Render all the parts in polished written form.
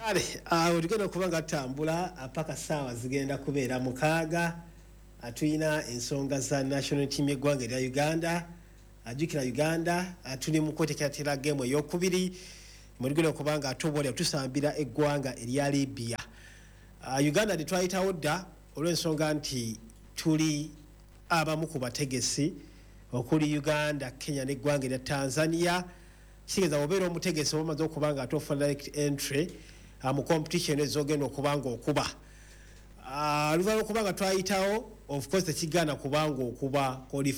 Ale oligenda kubanga tambula paka sawa zigenda kubeera mukaaga atuyina ensonga za national team eggwanga erya Uganda ajukira Uganda tuli mu kweteekera game ey'okubiri muligenda kubanga atobolya tusambira eggwanga erya Libya. Uganda twayitawo dda olw'ensonga nti tuli abamu ku bategesi okuli Uganda, Kenya n'eggwanga erya Tanzania. Kigeza obeera omutegesi omaze okubanga atofa direct entry mu competition ezogenda okubanga okuba luva okubanga twayitawo of course tekigana kubanga okuba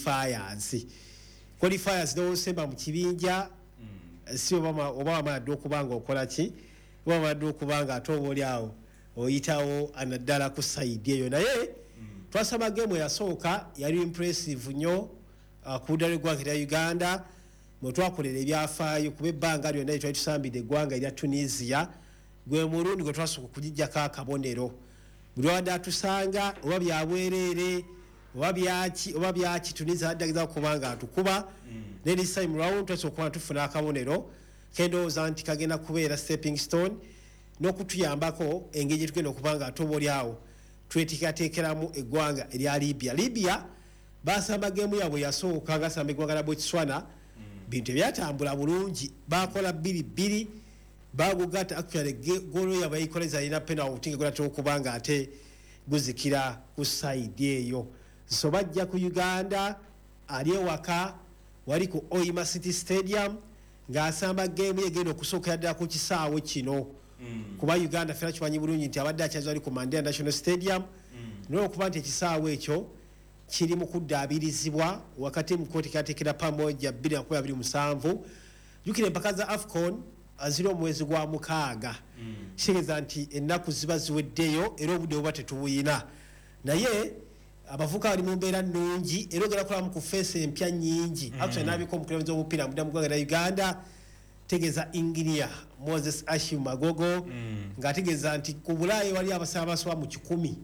qualifiers no semba mu kibinja si oba amadde okubanga okola ki oba amadde okubanga atobolyawo oyitawo anaddala ku side eyo naye twasaba game yasooka yali impressive nnyo ku ddala eggwanga erya Uganda mutwakolera ebyafaayo kuba ebbanga lyonna twali tusambidde eggwanga erya Tunisia gwe murundi gwe twasooka okugijjako akabonero buli wadde atusanga oba byabwereere oba byaki Tunisia addageza kubanga atukuba ne this time round twasooka okuba tufuna akabonero kendowooza nti kagenda kubeera stepping stone n'okutuyambako engeri gye tugenda okubanga atobolyawo tweteekateekeramu eggwanga erya Libya basamba gemu yabwe yasooka gasamba eggwanga lya Botswana bintu byatambula bulungi bakola 2-2 bagugata actually golo yabwe ikoleza ina penalty ngola tokubanga ate guzikira ku side eyo so bajja ku Uganda aliewaka wali ku Oima City Stadium ngasamba game yegendo okusooka ddala ku kisaawe kino kuba Uganda fera kimanyi bulungi nti abadde akyazo ali ku Mandela National Stadium n'okuba nti ekisaawe ekyo kiri mu kuddaabirizibwa wakati mu kweteekateekera pamoja 2027 jukira empaka za AFCON azira omwezi gwa mukaaga kitegeeza nti ennaku ziba ziweddeyo era obudde buba tetubuyina naye abavuka bali mu mbeera nnungi era ogenda kulamu ku feesi empya nnyingi actually n'abiko omukulembeze w'omupiira mudda mu ggwanga lya Uganda tegeeza Engineer Moses Ashim Magogo ng'ategeeza nti ku Bulaayi wali abasaba mu 100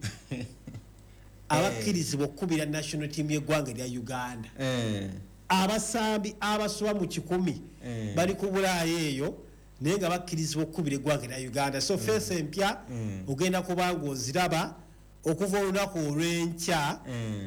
abakkirizibwa okkubira national team y'eggwanga erya Uganda abasambi abasoba mu 100 bali ku Bulaayi eyo naye nga bakkirizibwa okkubira eggwanga erya Uganda so feesi empya ogenda kubanga oziraba okuva olunaku olw'enkya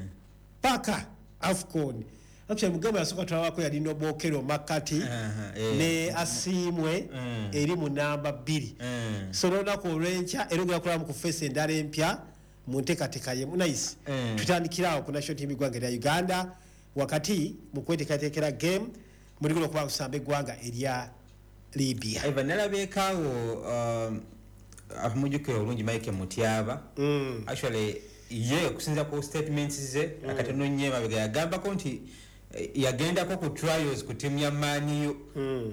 paka AFCON actually mugabo yasooka tulabako yali Nobokero Makati ne Asimwe eri mu namba 2 so olunaku olw'enkya era ogenda kulaba ku feesi endala empya mu nteekateeka ye nice tutandikirawo ku national team eggwanga erya Uganda wakati mu kweteekateekera game muligenda okuba kusamba eggwanga erya Libya. Ivan nalabeekaawo amujjukira olungi Mike Mutyaba actually ye okusinza ku statements ze akatono nnyo emabega yagambako nti yagendako ku trials ku timu ya Man U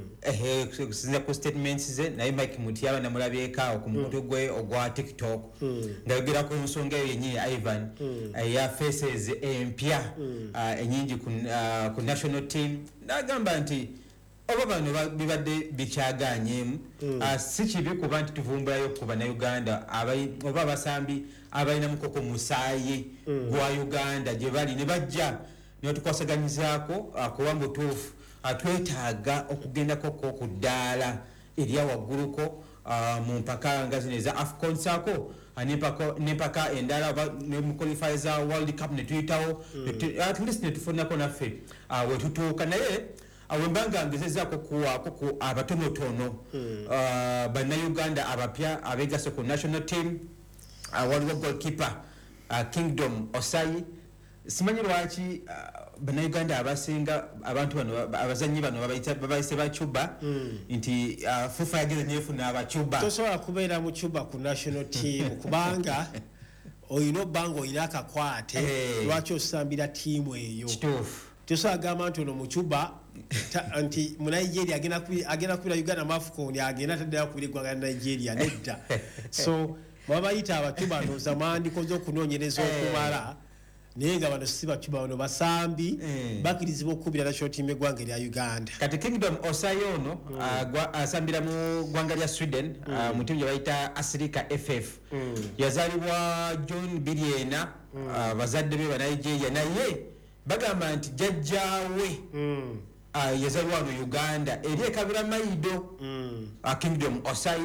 okusinza ku statements ze naye Mike Mutyaba namulabeekaawo ku mukutu gwe ogwa TikTok ngayogera ku nsonga eyo yennyini Ivan ya faces empya ennyingi ku national team n'agamba nti oba bano bibadde bikyaganyemu si kibi kuba nti tuvumbulayo ku bannayuganda oba abasambi abalina mukoko musaayi gwa Uganda gye bali ne bajja ne tukwasaganyizaako kuba mbutuufu twetaaga okugendako ku ddaala erya wagguluko mu mpaka nga zino eza AFCON saako n'empaka endala ne mu qualifiers za World Cup ne tuyitawo at least ne tufunako naffe we tutuuka naye awembanga ngezezaako kuwaako ku abatonotono bannayuganda abapya abeegase ku national team waliwo goalkeeper Kingdom Osayi simanyi lwaki bannayuganda abasinga abantu bano abazannyi bano babayise ba Cuba nti FIFA yageze nefuna aba Cuba tosobola kubeera mu Cuba ku national team kubanga oyina obbanga oyina akakwate lwaki osambira tiimu eyo kituufu tosobola gamba nti ono mu Cuba nti mu Nigeria agenda kubira Uganda mu AFCON agenda taddala kubira eggwanga lya Nigeria nedda so babayita abacuba no zamani kozo okunoonyereza okumala naye nga bano si bacuba bano basambi bakkirizibwa okkubira national team eggwanga erya Uganda. Kati Kingdom Osayi ono asambira mu ggwanga lya Sweden mu timu gye bayita Asirika FF yazaalibwa John Biryena bazadde be ba Nigeria naye bagamba nti jjajjaawe yazaalibwa wano Uganda eri ekabira Maido Kingdom Osayi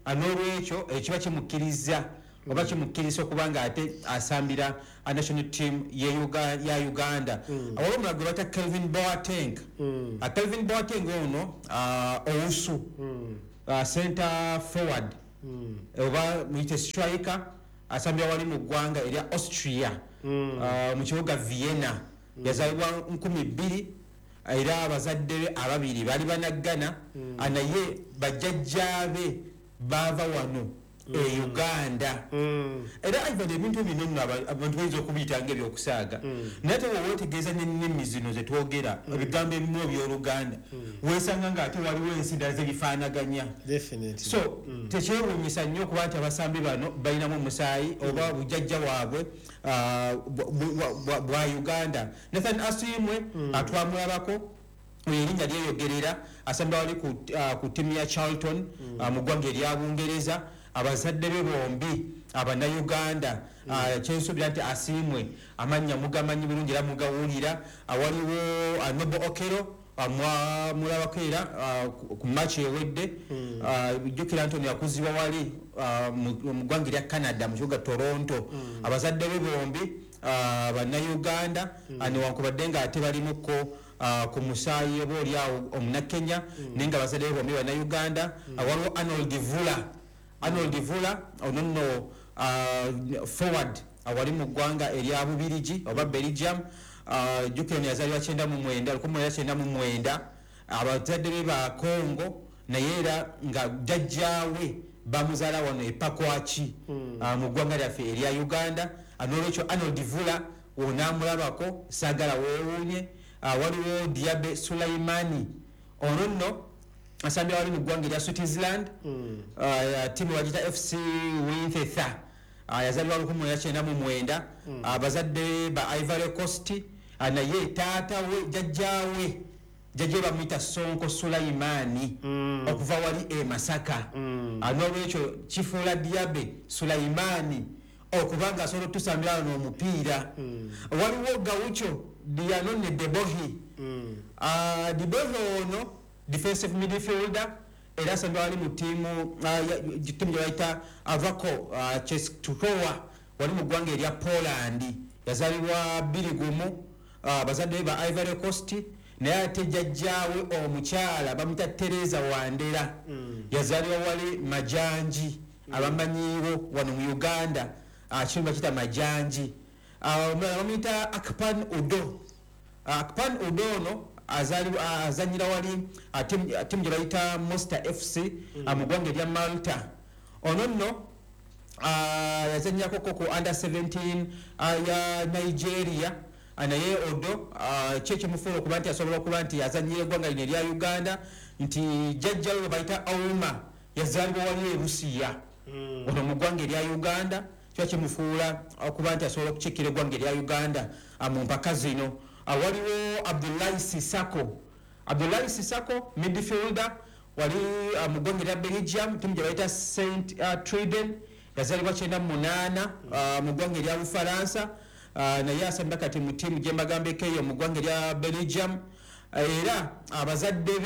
n'olwekyo ekiba kimukkiriza oba kimukkiriza okuba nga ate asambira a national team ya Uganda. Awali omulala gwe bata Kelvin Boateng. Kelvin Boateng ono owusu center forward oba muyite striker asambira wali mu ggwanga erya Austria mu kibuga Vienna. Yazalibwa 2000 era abazadde be ababiri bali banaggana naye bajjajjaabe bava wano e Uganda. Era Ivan ebintu bino nno abantu bayinza okubiyita ng'ebyokusaaga naye te bwoba otegeeza n'ennimi zino ze twogera ebigambo ebimu eby'Oluganda weesanga ng'ate waliwo ensi ddala zebifaanaganya. So tekyewuunyisa nnyo okuba nti abasambi bano balinamu omusaayi oba bujjajja bwabwe bwa Uganda. Nathan Asiimwe twamulabako erinnya lyeyogerera asambira wali ku ttiimu ya Charlton mu ggwanga erya Bungereza. Abazadde be bombi Abannayuganda kyensuubira nti Asiimwe amannya mugamanyi bulungi era mugawulira. Waliwo Noble Okero mulabako era ku match ewedde jjukira Anthony yakuzibwa wali mu ggwanga erya Canada mu kibuga Toronto. Abazadde be bombi Bannayuganda newankubadde nga ate balimuko ku musaayi oba oliawo Omunakenya naye nga abazadde be bombi Bannayuganda. Waliwo Arnold Vula ono nno forward awali mu ggwanga erya Bubirigi oba Belgium. Jjukira yazaalibwa 1999 abazadde be ba Congo naye era nga jjajjaawe bamuzaala wano e Pakwaki mu ggwanga lyaffe erya Uganda. N'olwekyo Arnold Vula onaamulabako saagala weewuunye. Waliwo Diabe Sulaimani ono nno asambira wali mu ggwanga erya Switzerland ttiimu bagita FC Winterthur. Yazaalibwa 1999 abazadde ba Ivory Coast naye taata we jjajjaawe bamuyita Sonko Sulaimani okuva wali e Masaka. N'olwekyo kifuula Diabe Sulaimani okuba nga asobola otusambira wano omupiira. Waliwo Gaucho Dianone Debohi. Debohi ono defensive midfielder era asambira wali mu ttiimu gye bayita Avako Chestowa wali mu ggwanga erya Poland. Yazaalibwa 21 abazadde ba Ivory Coast naye ate jjajjaawe omukyala bamuyita Teresa Wandera yazaalibwa wali Majanji abamanyiiwo wano mu Uganda kimu bakita Majanji. Omulala bamuyita Akpan Udo. Akpan Udo ono azanyira wali ttiimu gye bayita Monster FC mu ggwanga erya Malta. Ono nno yazanyirako ku under 17 ya Nigeria naye Odo kyekimufuula okuba nti asobola okuba nti yazanyira eggwanga lino erya Uganda nti jjajjawe we bayita Auma yazaalibwa wali e Rusiya ono mu ggwanga erya Uganda. Kiba kimufuula okuba nti asobola okukikkira eggwanga erya Uganda mu mpaka zino. Waliwo Abdullahi Sissako midfielder wali mu ggwanga erya Belgium ttiimu gye bayita Saint Triden yazaalibwa 98 mu ggwanga erya Bufalansa naye asambira kati mu ttiimu gye Magambe Keyo mu ggwanga erya Belgium. Era abazadde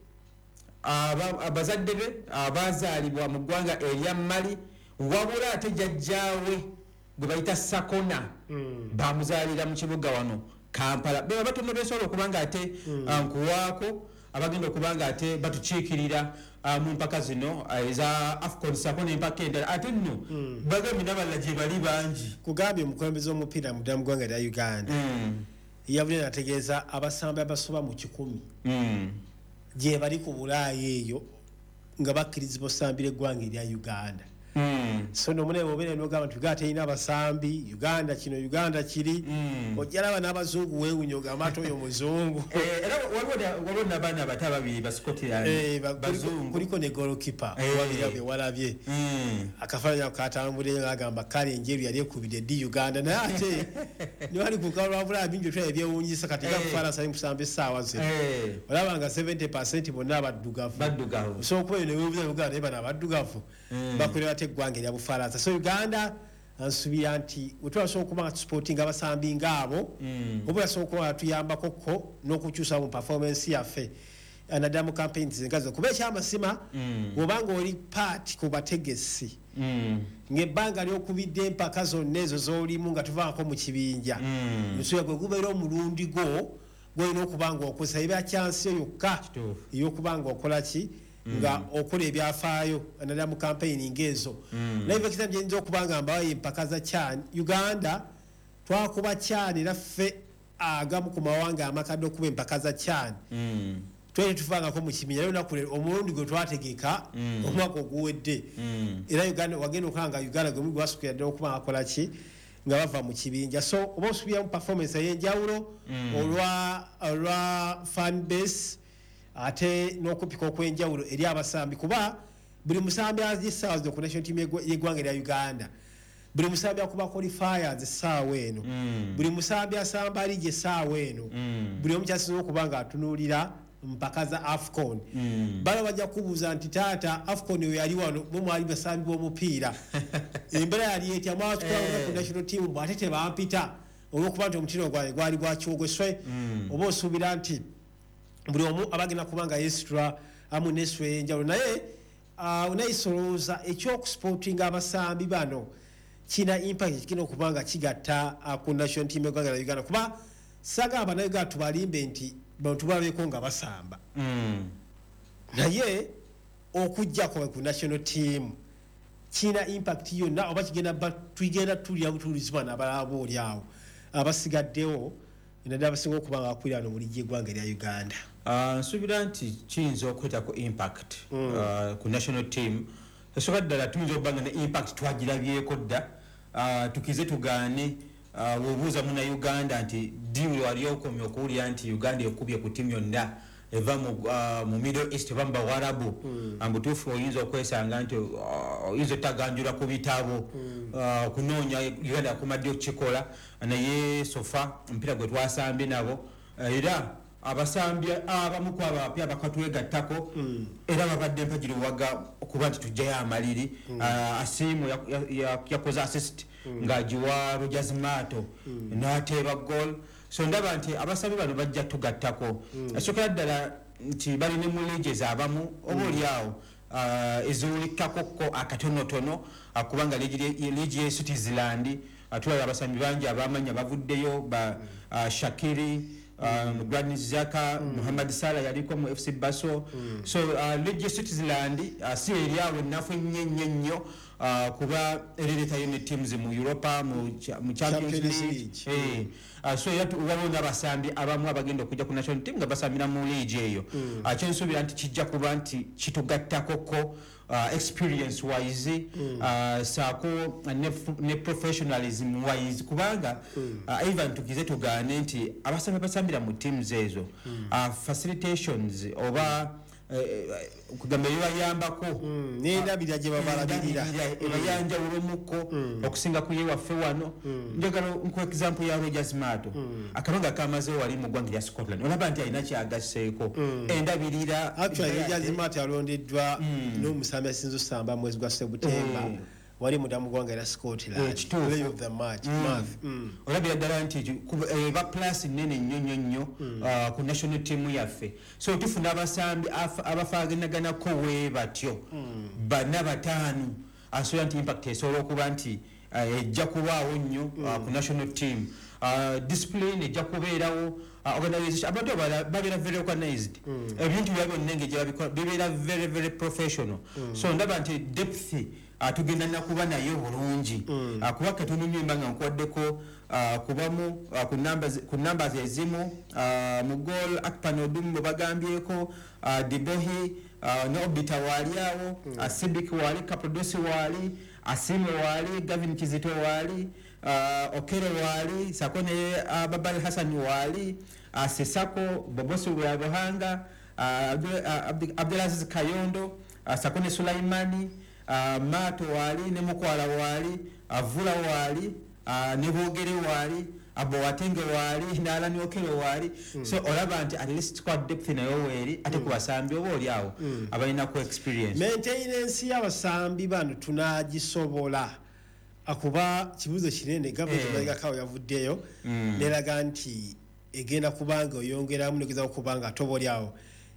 be abazaalibwa mu ggwanga erya Mali wabula ate jjajjaawe gwe bayita Sakona bamuzaalira mu kibuga wano Kampala. Beba batono besobola okuba nga ate nkuwaako abagenda okuba nga ate batukiikirira mu mpaka zino eza AFCON Sakona empaka endala ate nno bagambye n'abalala gye bali bangi. Kugambye omukulembeze w'omupiira mu ggwanga lya Uganda yabulira ategeeza abasambi abasoba mu 100 gye bali ku Bulaaya eyo nga bakkirizibwa osambira eggwanga erya Uganda. So no mune obere no gamba tugate ina abasambi Uganda kino Uganda kiri ojjala bana abazungu weewunyoga amato oyo muzungu era waliwo n'abaana abato ababiri ba Scotland bazungu kuliko ne goalkeeper walabye akafaananya katambule ng'agamba kale enjeru yali ekubidde ddi Uganda naye ate niwali kukalwa Bulaaya bingi otwala ebyewuunyisa kati gakufaanasa musamba essaawa zino olaba nga 70% bonna abaddugavu so okuba ne weebuuza Uganda naye bano abaddugavu bakolera eggwanga erya Bufalansa. So Uganda nsubira nti wetwasobola okuba nga tusportinga abasambi ngaabo oba yasobola okuba nga tuyambako n'okukyusa mu performance yaffe naddala mu campaigns engazo kuba ekyamasima obanga oli part ku bategesi ng'ebbanga ly'okubidde empaka zonna ezo z'olimu nga tuvaako mu kibinja nsuya gwe gubeera omulundi gwo gwolina okuba nga okozesa eba kyansi yo yokka ey'okuba nga okola ki nga okola ebyafaayo naddala mu campaign ng'ezo naye ekisa gyenyinza okuba nga mbawayo empaka za CHAN Uganda twakuba CHAN era ffe agamu ku mawanga amakadde okuba empaka za CHAN twali tuvangako mu kibinja lunaku lero omulundi gwe twategeka omwaka oguwedde era Uganda wagenda okanga Uganda gwe muli gwasukira ddala okuba akola ki nga bava mu kibinja so oba osubira mu performance ey'enjawulo olwa fan base ate n'okupika okw'enjawulo eri abasambi kuba buli musambi azisaawa zino ku national team y'eggwanga erya Uganda buli musambi akuba qualifiers essaawa eno buli musambi asamba aligi essaawa eno buli omu kyasinza okuba nga atunuulira mpaka za AFCON bala bajja kubuuza nti taata AFCON we yali wano mwe mwali basambi b'omupiira embeera yali etya mwatutwala ku national team bw'ate tebampita olw'okuba nti omutiro gwange gwali gwakyogweswe oba osuubira nti buli omu abagenda kubanga yesitula amu neswe ey'enjawulo naye unayisolooza ekyokusportinga abasambi bano kina impact kikina okuba nga kigatta ku national team y'eggwanga lya Uganda kuba sagamba naye gaa tubalimbe nti bantu balabeko nga basamba naye okujjako ku national team kina impact yonna oba tugenda tulira butuulizibwa n'abalaba oli awo abasigaddewo naddala abasinga okuba nga bakwira wano mu ligi y'eggwanga erya Uganda nsuubira nti kiyinza okuleetako impact ku national team esooka ddala tuyinza okuba nga ne impact twagirabyeko dda tukize tugaane wobuuza muna Uganda nti diwi wali okomye okuwulira nti Uganda ekubye ku timu yonna eva mu Middle East eva mu Bawarabu ambutuufu oyinza okwesanga nti oyinza otaganjula ku bitabo kunoonya Uganda yakumadde okukikola naye sofa omupiira gwe twasambye nabo era abasambi abamu ku abapya bakatwegattako era babadde mpagire waga okuba nti tujjayo amaliri Asimu yakoze assist ng'agiwa Rogers Mato n'ateeba goal so ndaba nti abasambi bano bajja tugattako asokera ddala nti balina mu leagues abamu oba oliawo eziwulikkakokko akatonotono kubanga leagi y'e Switzerland atulaba abasambi bangi abamanya bavuddeyo ba Shakiri Granit Xhaka Muhammad Salah yaliko mu FC Baso so leagi y'e Switzerland si eriawo ennafu ennyo kuba ereetayo ne teams mu Europa mu Champions League so waliwo abasambi abamu abagenda okujja ku national team nga basambira mu leagi eyo kyensuubira nti kijja kuba nti kitugattakoko experience wise saako ne professionalism wise kubanga even tukize tugaane nti abasambi basambira mu teams ezo facilitations oba kugamba ebibayambako n'endabirira gye babalabirira ebayanjawulo muko okusinga ku ye waffe wano njagala nku example ya Rogers Mato akabanga kamazeewo wali mu ggwanga lya Scotland olaba nti alina kyagasseeko endabirira actually Rogers Mato yalondeddwa n'omusambi asinze osamba mwezi gwa Septemba wali mudamu gwanga era Scotland play of the match olabira ddala nti ba plus nene nnyo ku national team yaffe so tufuna abasambi abafaaganagana we batyo bana bataano asobola nti impact esobola okuba nti ejja kubaawo nnyo ku national team discipline ejja kubeerawo organization abantu babeera very organized ebintu byabyo nnenge gye babikola bibeera very professional so ndaba nti depth tugenda nakuba naye bulungi kuba katono nnyo mbanga nkwaddeko kubamu ku numbers ezimu mu goal Akpan Odum bagambyeko Dibohi n'Obita waali awo Sidik waali Kaprodosi waali Asime waali Gavin Kizito waali Okere waali Sako ne Babal Hassan waali Sesako Bobosi Bwabahanga Abdulaziz Kayondo Sako ne Sulaimani Mato waali ne Mukwala waali Avula waali ne Bogere waali Abowatenge waali n'Alani Okere waali so olaba nti at least squad depth nayo weeri ate ku basambi oba oli awo abalina ku experience maintenance y'abasambi bano tunagisobola akuba kibuzo kinene gavumenti bayigakawo yavuddeyo neraga nti egenda kubanga oyongeramu negeza okubanga toba oli awo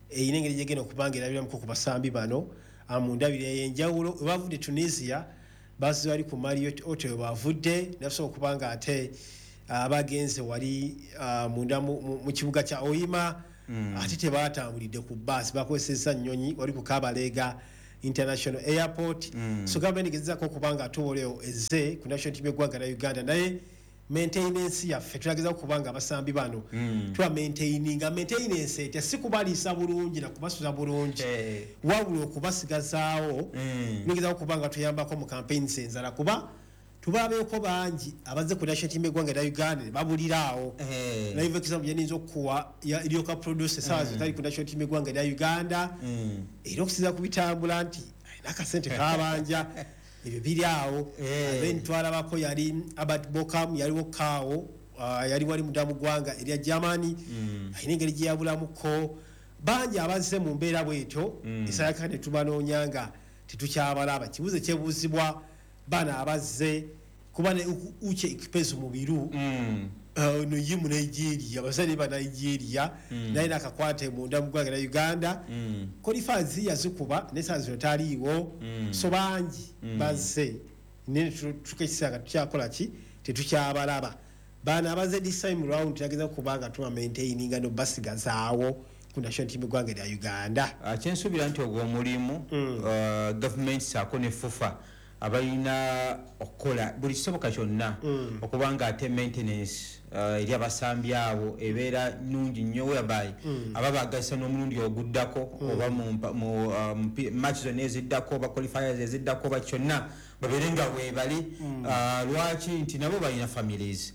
eyina engeri gyegenda okubanga erabiramuko ku basambi bano mu ndabiro ey'enjawulo webavudde Tunisia bazi bali ku Marriott Hotel bavudde nasobola okubanga ate abagenze wali munda mu kibuga kya Oyima ate tebatambulidde ku bus bakozesezza nnyonyi wali ku Kabalega International Airport so gavumenti gezaako okubanga atooleo ezze ku national team y'eggwanga lya Uganda naye maintenance yaffe tulageza okubanga abasambi bano tuba maintenance etya si kubaliisa bulungi na kubasuza bulungi wabula okubasigazaawo nigeza okubanga tuyambako mu campaigns enzala kuba tubabeeko bangi abazze ku national team y'eggwanga lya Uganda babuliraawo live example yeninza okuwa eryoka produce sawa zitali ku national team y'eggwanga lya Uganda era okusiza ku bitambula nti ayina akasente kabanja ebyo biri awo then twalabako yali Albert Bokam yaliwo Kaawo yali wali mudamu gwanga erya Germany ayina engeri gye yabulamuko bangi abazze mu mbeera bwetyo esayaka ne tubanoonyanga tetukyabalaba kibuze kyebuuzibwa bana abazze kuba ne uche ekipezo mubiru no yimu Nigeria abasali ba Nigeria naye nakakwate mu ndamu gwanga lya Uganda qualifiers yazikuba nesazo taliwo so bangi bazze ne tukisanga tukyakola ki tetukyabalaba bana abazze this time round yageza kubanga tuma maintaining no basigazaawo ku national team gwanga lya Uganda kyensuubira nti ogwo omulimu government sako ne FUFA abalina okukola buli kisoboka kyonna okubanga ate maintenance eri abasambi abo ebeera nnungi nnyo whereby ababagasa n'omulundi oguddako oba mu match zonna eziddako oba qualifiers eziddako oba kyonna babeere nga weebali lwaki nti nabo balina families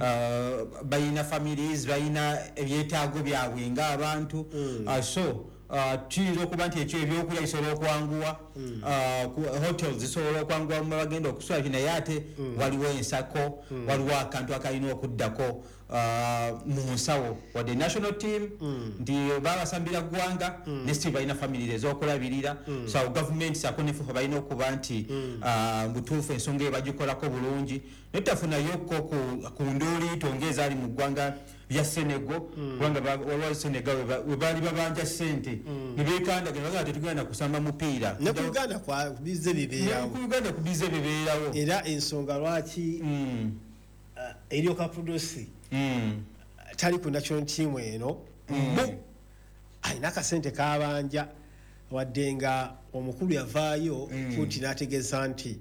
balina ebyetaago byabwe ng'abantu so tuyinza okuba nti ekyo ebyokulya bisobola okwanguwa hotels zisobola okwanguwa mu bagenda okusula naye ate waliwo ensako waliwo akantu akalina okuddako mu nsawo wadde national team nti babasambira ggwanga ne still balina family ez'okulabirira so government sako ne FUFA balina okuba nti butuufu ensonga eyo bagikolako bulungi naye tafunayokko ku ndooliito ng'ezaali mu ggwanga ya Senegal kubanga waliwo Senegal we baali babanja ssente ne beekandagana bagaa tetugenda kusamba mupiira ne ku Uganda kubize bibeerawo era ensonga lwaki eryoka produce tali ku national team eno ayina akasente kabanja wadde nga omukulu yavaayo kuti n'ategeeza nti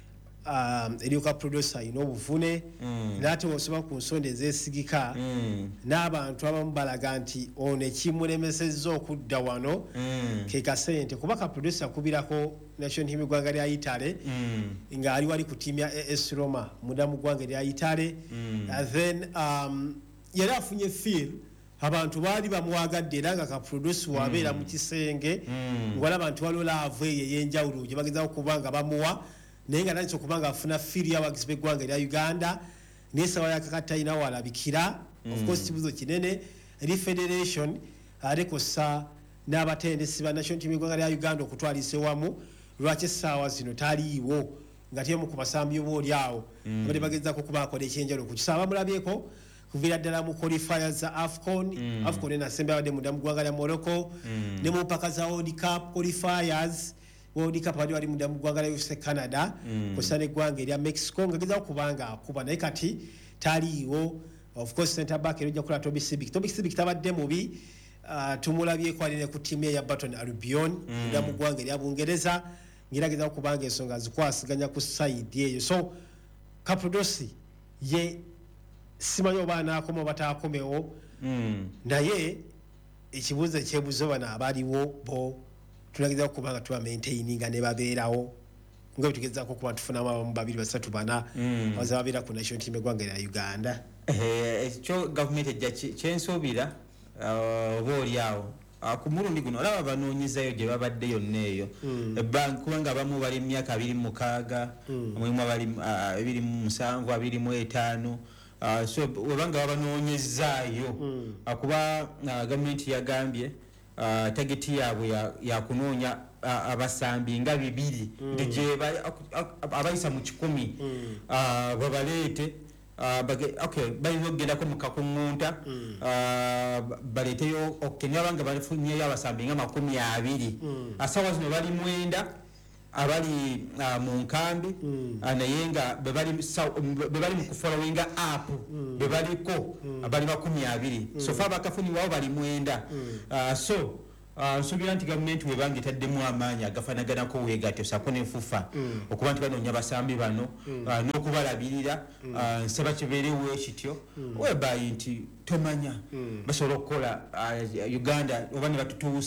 eryoka producer ayina obuvune n'ate osobola ku nsonda ezeesigika n'abantu abamu balaga nti ono ekimulemesezza okudda wano ke kasente kuba ka producer akubirako national team y'eggwanga lya Italy ng'ali wali ku ttiimu ya AS Roma mudamu ggwanga lya Italy then yali afunye feel abantu baali bamuwagadde era nga ka producer wabeera mu kisenge ng'olaba nti waliwo laavu eyo ey'enjawulo gye bagezaako okuba nga bamuwa naye nga nalisa okubanga afuna firi abagizi b'eggwanga lya Uganda n'esawa yakakatalina walabikira of course kibuzo kinene eri federation alekosa n'abatendesi ba national team y'eggwanga lya Uganda okutwalisa ewamu lwaki essaawa zino taliiwo nga temu ku basambi obaoli awo abadde bagezaako okuba akola ekyenjalo ku kisaawa bamulabyeko kuviira ddala mu qualifiers za AFCON enasembe abadde munda mu ggwanga lya Morocco ne mu mpaka za World Cup qualifiers World Cup wali munda mu ggwanga lya Canada kusana eggwanga erya Mexico nga gezaako kubanga akuba naye kati taliiwo of course center back erojja kukola Toby Sibik tabadde mubi tumulabyeko aline ku ttiimu ya Burton Albion munda mu ggwanga erya Bungereza ngeragezaako kubanga ensonga zikwasiganya ku side eyo so Kaprodosi ye simanyi oba anaakoma oba taakomewo naye ekibuuzo ekyebuuzo bano abaliwo bo tulageza okuba nga tuba maintaininga ne babeerawo nga bwe tugezaako okuba tufunamu abamu 2 3 4 abaza babeera ku national team eggwanga lya Uganda ekyo gavumenti ejja kyensuubira oba oli awo ku mulundi guno olaba banoonyezayo gye babadde yonna eyo kubanga abamu bali mu myaka 26 mulimu abali 27 25 so wabanga babanoonyezaayo kuba gavumenti yagambye tageti yaabwe yakunoonya abasambi nga 200 gye abayisa mu 100 babaleete balina okugendako mu kakuŋŋunta baleeteyo okenya banga bafunyeyo abasambi nga 20 asawa zino bali 9 abali mu nkambi naye nga bebali mu kufolowinga app bebaliko abali 20 so fa bakafuniwawo bali 9 so nsuubira nti gavumenti webanga etaddemu amaanyi agafanaganako weegatyo sako nenfufa okuba nti banoonya basambi bano n'okubalabirira nsaba kibeerewo ekityo webayi nti tomanya basobola okukola Uganda oba ne batutuusa